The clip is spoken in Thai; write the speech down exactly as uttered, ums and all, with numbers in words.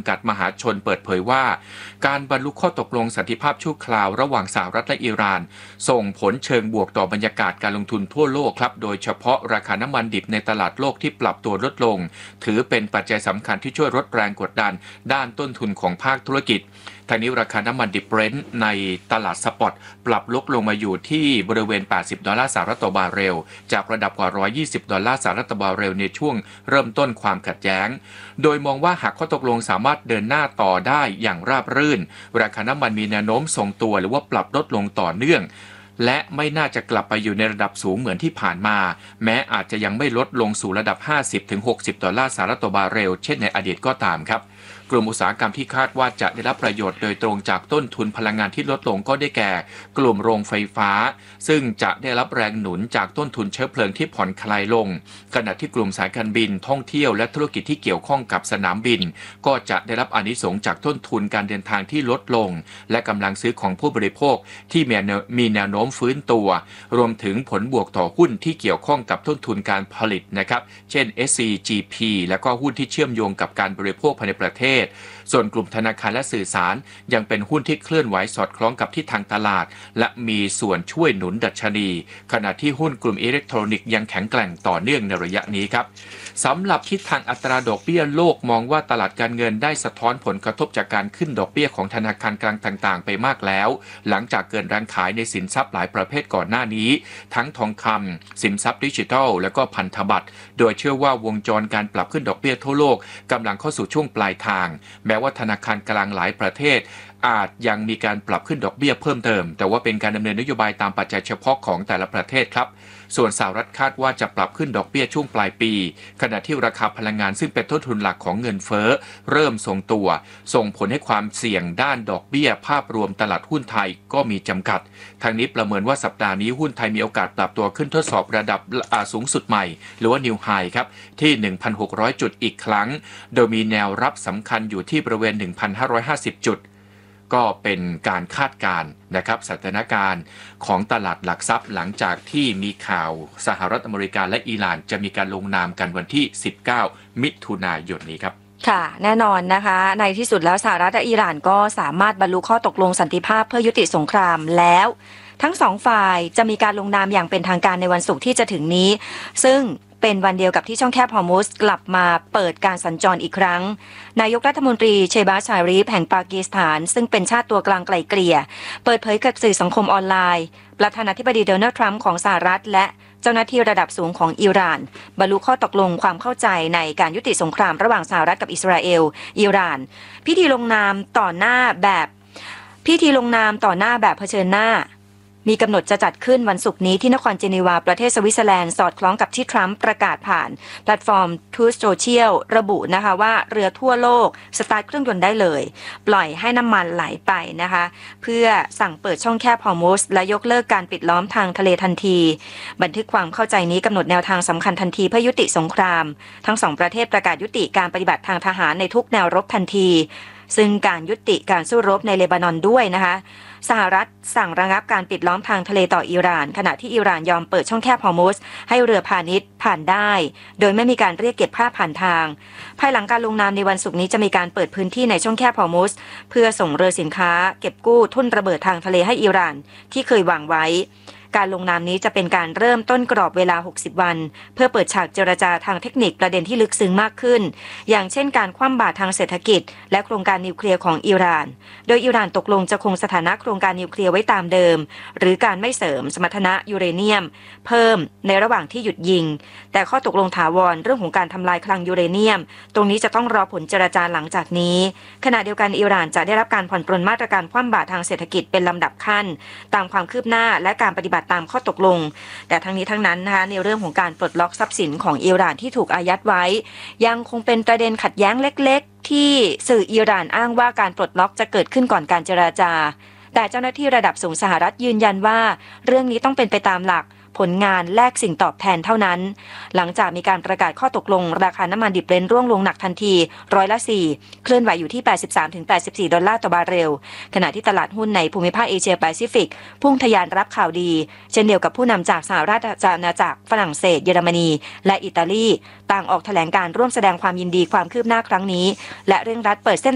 กัดมหาชนเปิดเผยว่าการบรรลุข้อตกลงสันติภาพชั่วคราวระหว่างสหรัฐและอิหร่านส่งผลเชิงบวกต่อบรรยากาศการลงทุนทั่วโลกครับโดยเฉพาะราคาน้ำมันดิบในตลาดโลกที่ปรับตัวลดลงถือเป็นปัจจัยสำคัญที่ช่วยลดแรงกดดันด้านต้นทุนของภาคธุรกิจทางนี้ราคาน้ำมันดิบเบรนท์ในตลาดสปอตปรับลดลงมาอยู่ที่บริเวณแปดสิบดอลลาร์สหรัฐต่อบาร์เรลจากระดับกว่าหนึ่งร้อยยี่สิบดอลลาร์สหรัฐต่อบาร์เรลในช่วงเริ่มต้นความขัดแย้งโดยมองว่าหากข้อตกลงสามารถเดินหน้าต่อได้อย่างราบรื่นราคาน้ำมันมีแนวโน้มทรงตัวหรือว่าปรับลดลงต่อเนื่องและไม่น่าจะกลับไปอยู่ในระดับสูงเหมือนที่ผ่านมาแม้อาจจะยังไม่ลดลงสู่ระดับ ห้าสิบถึงหกสิบดอลลาร์สหรัฐต่อบาร์เรลเช่นในอดีตก็ตามครับกลุ่มอุตสาหกรรมที่คาดว่าจะได้รับประโยชน์โดยตรงจากต้นทุนพลังงานที่ลดลงก็ได้แก่กลุ่มโรงไฟฟ้าซึ่งจะได้รับแรงหนุนจากต้นทุนเชื้อเพลิงที่ผ่อนคลายลงขณะที่กลุ่มสายการบินท่องเที่ยวและธุรกิจที่เกี่ยวข้องกับสนามบินก็จะได้รับอานิสงส์จากต้นทุนการเดินทางที่ลดลงและกำลังซื้อของผู้บริโภคที่มีแนวโน้มฟื้นตัวรวมถึงผลบวกต่อหุ้นที่เกี่ยวข้องกับต้นทุนการผลิตนะครับเช่น เอส ซี จี พี และก็หุ้นที่เชื่อมโยงกับการบริโภคภายในประเทศส่วนกลุ่มธนาคารและสื่อสารยังเป็นหุ้นที่เคลื่อนไหวสอดคล้องกับทิศทางตลาดและมีส่วนช่วยหนุนดัชนีขณะที่หุ้นกลุ่มอิเล็กทรอนิกส์ยังแข็งแกร่งต่อเนื่องในระยะนี้ครับสำหรับทิศทางอัตราดอกเบี้ยโลกมองว่าตลาดการเงินได้สะท้อนผลกระทบจากการขึ้นดอกเบี้ยของธนาคารกลางต่างๆไปมากแล้วหลังจากเกินแรงขายในสินทรัพย์หลายประเภทก่อนหน้านี้ทั้งทองคำสินทรัพย์ดิจิทัลและก็พันธบัตรโดยเชื่อว่าวงจรการปรับขึ้นดอกเบี้ยทั่วโลกกำลังเข้าสู่ช่วงปลายทางแม้ว่าธนาคารกลางหลายประเทศอาจยังมีการปรับขึ้นดอกเบี้ยเพิ่มเติมแต่ว่าเป็นการดำเนินนโยบายตามปัจจัยเฉพาะของแต่ละประเทศครับส่วนสหรัฐคาดว่าจะปรับขึ้นดอกเบี้ยช่วงปลายปีขณะที่ราคาพลังงานซึ่งเป็นต้นทุนหลักของเงินเฟ้อเริ่มทรงตัวส่งผลให้ความเสี่ยงด้านดอกเบี้ยภาพรวมตลาดหุ้นไทยก็มีจำกัดทางนี้ประเมินว่าสัปดาห์นี้หุ้นไทยมีโอกาสปรับตัวขึ้นทดสอบระดับสูงสุดใหม่หรือว่านิวไฮครับที่ หนึ่งพันหกร้อย จุดอีกครั้งโดยมีแนวรับสำคัญอยู่ที่บริเวณ หนึ่งพันห้าร้อยห้าสิบ จุดก็เป็นการคาดการณ์นะครับสถานการณ์ของตลาดหลักทรัพย์หลังจากที่มีข่าวสหรัฐอเมริกาและอิหร่านจะมีการลงนามกันวันที่สิบเก้ามิถุนายนนี้ครับค่ะแน่นอนนะคะในที่สุดแล้วสหรัฐและอิหร่านก็สามารถบรรลุข้อตกลงสันติภาพเพื่อยุติสงครามแล้วทั้งสองฝ่ายจะมีการลงนามอย่างเป็นทางการในวันศุกร์ที่จะถึงนี้ซึ่งเป็นวันเดียวกับที่ช่องแคบฮอร์มุซกลับมาเปิดการสัญจรอีกครั้งนายกรัฐมนตรีเชบาชารีฟแห่งปากีสถานซึ่งเป็นชาติตัวกลางไกล่เกลี่ยเปิดเผยกับสื่อสังคมออนไลน์ประธานาธิบดีโดนัลด์ทรัมป์ของสหรัฐและเจ้าหน้าที่ระดับสูงของอิหร่านบรรลุข้อตกลงความเข้าใจในการยุติสงครามระหว่างสหรัฐกับอิสราเอลอิหร่านพิธีลงนามต่อหน้าแบบพิธีลงนามต่อหน้าแบบเผชิญหน้ามีกำหนดจะจัดขึ้นวันศุกร์นี้ที่นครเจนีวาประเทศสวิตเซอร์แลนด์สอดคล้องกับที่ทรัมป์ประกาศผ่านแพลตฟอร์ม Truth Social ระบุนะคะว่าเรือทั่วโลกสตาร์ทเครื่องยนต์ได้เลยปล่อยให้น้ำมันไหลไปนะคะเพื่อสั่งเปิดช่องแคบฮอร์มุซและยกเลิกการปิดล้อมทางทะเลทันทีบันทึกความเข้าใจนี้กำหนดแนวทางสำคัญทันทีเพื่อยุติสงครามทั้งสองประเทศประกาศยุติการปฏิบัติทางทหารในทุกแนวรบทันทีซึ่งการยุติการสู้รบในเลบานอนด้วยนะคะสหรัฐสั่งระงับการปิดล้อมทางทะเลต่ออิหร่านขณะที่อิหร่านยอมเปิดช่องแคบฮอร์มุซให้เรือพาณิชย์ผ่านได้โดยไม่มีการเรียกเก็บค่าผ่านทางภายหลังการลงนามในวันศุกร์นี้จะมีการเปิดพื้นที่ในช่องแคบฮอร์มุซเพื่อส่งเรือสินค้าเก็บกู้ทุ่นระเบิดทางทะเลให้อิหร่านที่เคยวางไว้การลงนามนี้จะเป็นการเริ่มต้นกรอบเวลาหกสิบวันเพื่อเปิดฉากเจรจาทางเทคนิคประเด็นที่ลึกซึ้งมากขึ้นอย่างเช่นการคว่ำบาตรทางเศรษฐกิจและโครงการนิวเคลียร์ของอิหร่านโดยอิหร่านตกลงจะคงสถานะโครงการนิวเคลียร์ไว้ตามเดิมหรือการไม่เสริมสมรรถนะยูเรเนียมเพิ่มในระหว่างที่หยุดยิงแต่ข้อตกลงถาวรเรื่องของการทำลายคลังยูเรเนียมตรงนี้จะต้องรอผลเจรจาหลังจากนี้ขณะเดียวกันอิหร่านจะได้รับการผ่อนปรนมาตรการคว่ำบาตรทางเศรษฐกิจเป็นลำดับขั้นตามความคืบหน้าและการปฏิบัติตามข้อตกลงแต่ทั้งนี้ทั้งนั้นนะคะในเรื่องของการปลดล็อกทรัพย์สินของอิหร่านที่ถูกอายัดไว้ยังคงเป็นประเด็นขัดแย้งเล็กๆที่สื่ออิหร่านอ้างว่าการปลดล็อกจะเกิดขึ้นก่อนการเจรจาแต่เจ้าหน้าที่ระดับสูงสหรัฐยืนยันว่าเรื่องนี้ต้องเป็นไปตามหลักผลงานแลกสิ่งตอบแทนเท่านั้นหลังจากมีการประกาศข้อตกลงราคาน้ำมันดิบเบรนท์ร่วงลงหนักทันทีร้อยละสี่เคลื่อนไหวอยู่ที่ แปดสิบสามถึงแปดสิบสี่ ดอลลาร์ต่อบาร์เรลขณะที่ตลาดหุ้นในภูมิภาคเอเชียแปซิฟิกพุ่งทะยานรับข่าวดีเช่นเดียวกับผู้นำจากสหราชอาณาจักรฝรั่งเศสเยอรมนีและอิตาลีต่างออกแถลงการร่วมแสดงความยินดีความคืบหน้าครั้งนี้และเร่งรัดเปิดเส้น